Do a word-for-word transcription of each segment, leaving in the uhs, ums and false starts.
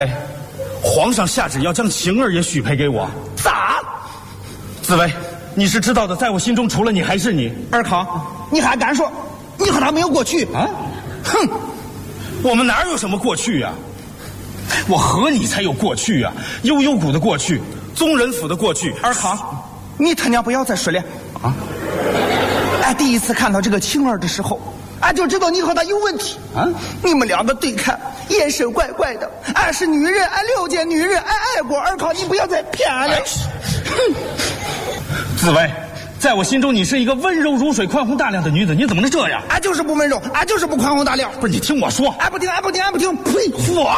哎，皇上下旨要将晴儿也许配给我。 咋？ 紫薇，你是知道的，在我心中除了你还是你。 尔康，你还敢说你和他没有过去啊？哼，我们哪有什么过去啊？我和你才有过去啊！悠悠谷的过去，宗人府的过去。 尔康，你他娘不要再说了啊！俺第一次看到这个晴儿的时候，俺就知道你和他有问题啊！你们两个对看，眼神怪怪的。俺是女人，俺了解女人，俺爱过。尔康，你不要再骗俺了。 哼，紫薇，在我心中你是一个温柔如水、宽宏大量的女子，你怎么能这样？ 俺就是不温柔，俺就是不宽宏大量。 不是，你听我说， 俺不听，俺不听，俺不听。呸！ 我。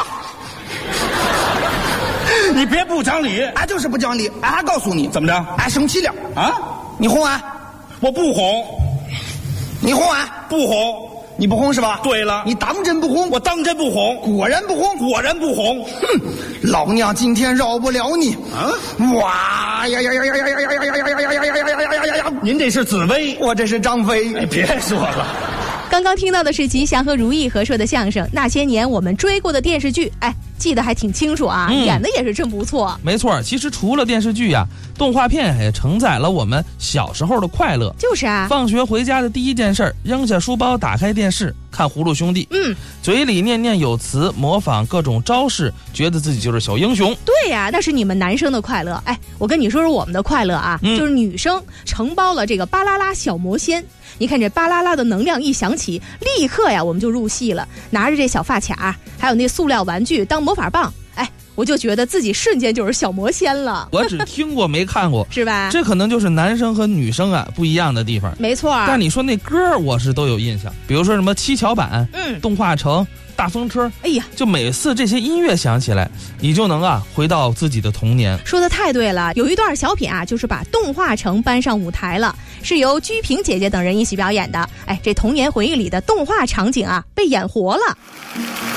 你别不讲理！ 俺就是不讲理，俺还告诉你怎么着？ 俺生气了啊！ 你哄俺？ 我不哄。 你哄俺？ 不哄。 你不哄是吧？ 对了， 你当真不哄？ 我当真不哄。 果然不哄， 果然不哄。 哼，老娘今天饶不了你！啊！哇呀呀呀呀呀呀呀呀呀呀呀呀呀呀呀呀呀呀！ 您这是紫薇， 我这是张飞。 哎，别说了。 刚刚听到的是吉祥和如意合说的相声《那些年我们追过的电视剧》，哎，记得还挺清楚啊，嗯、演的也是真不错。 没错，其实除了电视剧呀、啊，动画片也承载了我们小时候的快乐。 就是啊， 放学回家的第一件事，扔下书包，打开电视看《葫芦兄弟》， 嗯， 嘴里念念有词，模仿各种招式，觉得自己就是小英雄。 对呀、啊，那是你们男生的快乐。哎，我跟你说说我们的快乐啊，嗯、就是女生承包了这个巴啦啦小魔仙。你看这巴啦啦的能量一响起，立刻呀我们就入戏了，拿着这小发卡还有那塑料玩具当魔法棒，哎，我就觉得自己瞬间就是小魔仙了。 我只听过没看过是吧？ 这可能就是男生和女生啊不一样的地方。 没错， 但你说那歌我是都有印象，比如说什么七巧板、 嗯， 动画城、大风车， 哎呀， 就每次这些音乐响起来，你就能啊回到自己的童年。 说的太对了，有一段小品啊，就是把动画城搬上舞台了，是由居萍姐姐等人一起表演的。哎，这童年回忆里的动画场景啊，被演活了。